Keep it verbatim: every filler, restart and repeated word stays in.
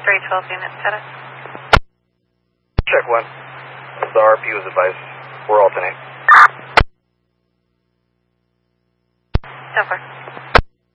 three twelve unit status. Check one. The R P was advised. We're alternate. Over.